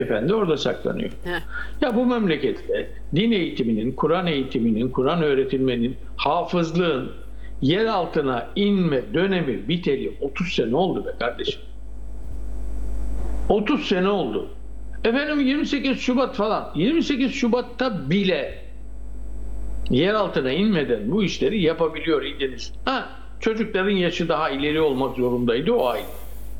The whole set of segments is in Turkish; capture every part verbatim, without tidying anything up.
Efendi orada saklanıyor. Heh. Ya bu memlekette din eğitiminin, Kur'an eğitiminin, Kur'an öğretilmenin, hafızlığın yer altına inme dönemi biteli otuz sene oldu be kardeşim. otuz sene oldu. Efendim yirmi sekiz Şubat falan. yirmi sekiz Şubat'ta bile yer altına inmeden bu işleri yapabiliyor idiniz. Ha, çocukların yaşı daha ileri olmak zorundaydı, o ayrı.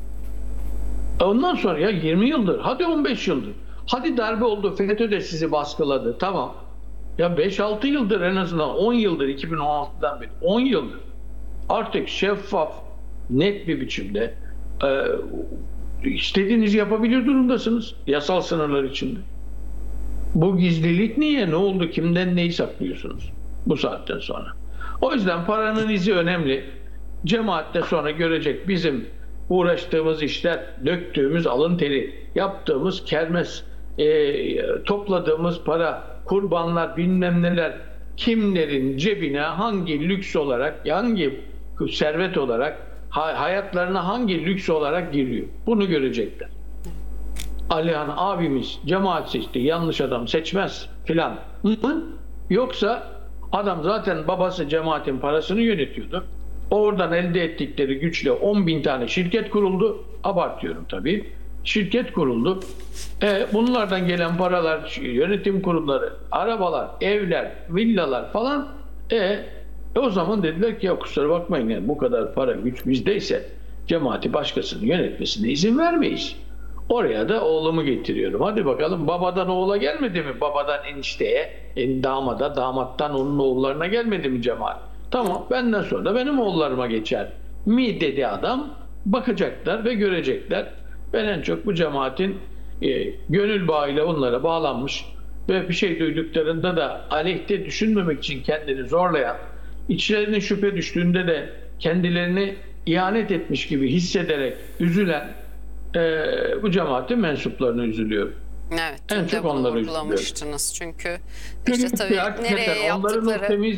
Ondan sonra ya yirmi yıldır, hadi on beş yıldır, hadi darbe oldu, FETÖ de sizi baskıladı, tamam. Ya beş altı yıldır, en azından on yıldır, iki bin on altıdan beri on yıldır artık şeffaf, net bir biçimde e, istediğinizi yapabilir durumdasınız yasal sınırlar içinde. Bu gizlilik niye? Ne oldu? Kimden neyi saklıyorsunuz bu saatten sonra? O yüzden paranın izi önemli. Cemaatte sonra görecek bizim uğraştığımız işler, döktüğümüz alın teri, yaptığımız kermes, e, topladığımız para, kurbanlar, bilmem neler, kimlerin cebine hangi lüks olarak, hangi servet olarak, hayatlarına hangi lüks olarak giriyor. Bunu görecekler. Alihan abimiz cemaat seçti, yanlış adam seçmez filan mı? Yoksa adam zaten babası cemaatin parasını yönetiyordu. Oradan elde ettikleri güçle on bin tane şirket kuruldu. Abartıyorum tabii. Şirket kuruldu. E, bunlardan gelen paralar, yönetim kurulları, arabalar, evler, villalar falan. E, e o zaman dediler ki ya kusura bakmayın, yani bu kadar para güç bizdeyse cemaati başkasının yönetmesine izin vermeyiz. Oraya da oğlumu getiriyorum. Hadi bakalım, babadan oğula gelmedi mi? Babadan enişteye, en damada, damattan onun oğullarına gelmedi mi cemaat? Tamam, benden sonra da benim oğullarıma geçer mi dedi adam. Bakacaklar ve görecekler. Ben en çok bu cemaatin e, gönül bağıyla onlara bağlanmış ve bir şey duyduklarında da aleyhte düşünmemek için kendini zorlayan, içlerine şüphe düştüğünde de kendilerini ihanet etmiş gibi hissederek üzülen e, bu cemaatin mensuplarına üzülüyorum. Evet, en çok onları vurgulamıştınız çünkü işte Çünkü tabii nereye onların yaptıkları... o temiz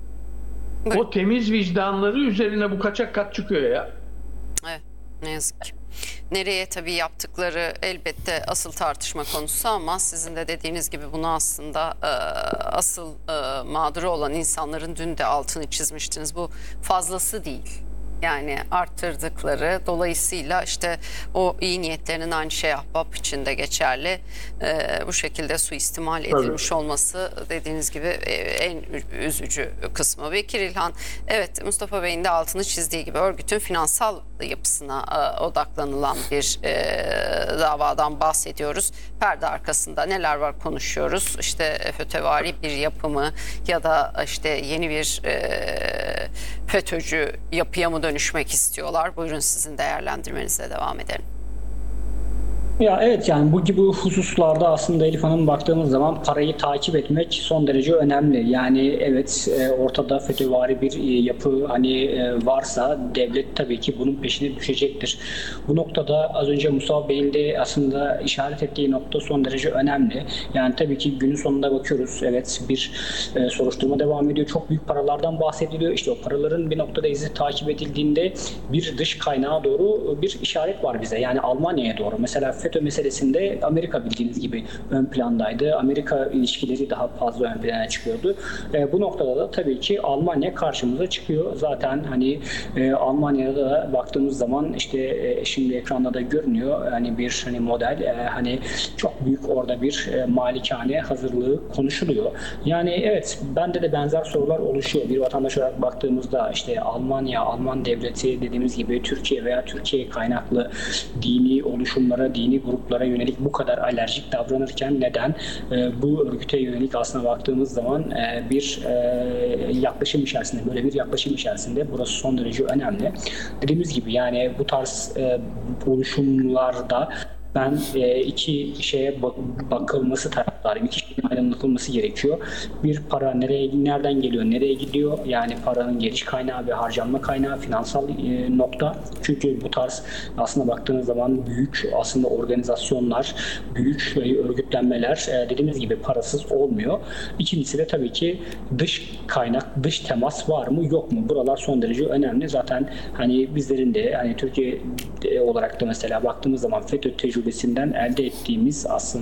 o temiz vicdanları üzerine bu kaçak kat çıkıyor ya. Evet, ne yazık ki. Nereye tabii yaptıkları elbette asıl tartışma konusu, ama sizin de dediğiniz gibi bunu aslında e, asıl e, mağduru olan insanların dün de altını çizmiştiniz. Bu fazlası değil. Yani arttırdıkları, dolayısıyla işte o iyi niyetlerinin aynı şey ahbap için de geçerli. Ee, bu şekilde suistimal edilmiş Tabii. olması dediğiniz gibi en üzücü kısmı. Bekir İlhan, evet, Mustafa Bey'in de altını çizdiği gibi örgütün finansal yapısına e, odaklanılan bir e, davadan bahsediyoruz. Perde arkasında neler var konuşuyoruz. İşte FETÖ'vari bir yapımı ya da işte yeni bir e, FETÖ'cü yapıya mı dönüşmek istiyorlar? Buyurun, sizin değerlendirmenize devam edelim. Ya evet, yani bu gibi hususlarda aslında Elif Hanım, baktığımız zaman parayı takip etmek son derece önemli. Yani evet, ortada FETÖ'vari bir yapı hani varsa devlet tabii ki bunun peşine düşecektir. Bu noktada az önce Mustafa Bey'in de aslında işaret ettiği nokta son derece önemli. Yani tabii ki günün sonunda bakıyoruz, evet, bir soruşturma devam ediyor. Çok büyük paralardan bahsediliyor. İşte o paraların bir noktada izi takip edildiğinde bir dış kaynağa doğru bir işaret var bize. Yani Almanya'ya doğru. Mesela FETÖ meselesinde Amerika bildiğiniz gibi ön plandaydı. Amerika ilişkileri daha fazla ön plana çıkıyordu. E, bu noktada da tabii ki Almanya karşımıza çıkıyor. Zaten hani e, Almanya'da da baktığımız zaman işte e, şimdi ekranda da görünüyor. Hani bir hani model, e, hani çok büyük orada bir e, malikane hazırlığı konuşuluyor. Yani evet, bende de benzer sorular oluşuyor. Bir vatandaş olarak baktığımızda işte Almanya, Alman devleti dediğimiz gibi Türkiye veya Türkiye kaynaklı dini oluşumlara, dini gruplara yönelik bu kadar alerjik davranırken neden e, bu örgüte yönelik aslına baktığımız zaman e, bir e, yaklaşım içerisinde, böyle bir yaklaşım içerisinde burası son derece önemli. Dediğimiz gibi yani bu tarz e, oluşumlarda ben e, iki şeye bak bakılması taraftarıyım. İki şeyin aydınlatılması gerekiyor. Bir, para nereye, nereden geliyor, nereye gidiyor? Yani paranın geliş kaynağı ve harcanma kaynağı, finansal e, nokta. Çünkü bu tarz aslında baktığınız zaman büyük aslında organizasyonlar, büyük e, örgütlenmeler e, dediğimiz gibi parasız olmuyor. İkincisi de tabii ki dış kaynak, dış temas var mı yok mu? Buralar son derece önemli. Zaten hani bizlerin de hani Türkiye olarak da mesela baktığımız zaman FETÖ tecrübesinden elde ettiğimiz aslında